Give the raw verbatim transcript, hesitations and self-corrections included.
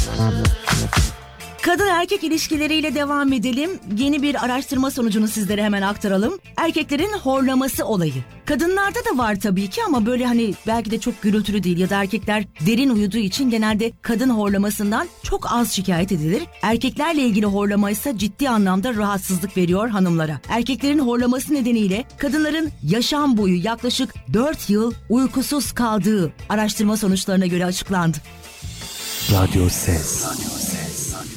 Kadın erkek ilişkileriyle devam edelim. Yeni bir araştırma sonucunu sizlere hemen aktaralım. Erkeklerin horlaması olayı. Kadınlarda da var tabii ki ama böyle hani belki de çok gürültülü değil ya da erkekler derin uyuduğu için genelde kadın horlamasından çok az şikayet edilir. Erkeklerle ilgili horlama ise ciddi anlamda rahatsızlık veriyor hanımlara. Erkeklerin horlaması nedeniyle kadınların yaşam boyu yaklaşık dört yıl uykusuz kaldığı araştırma sonuçlarına göre açıklandı. Radyo Ses.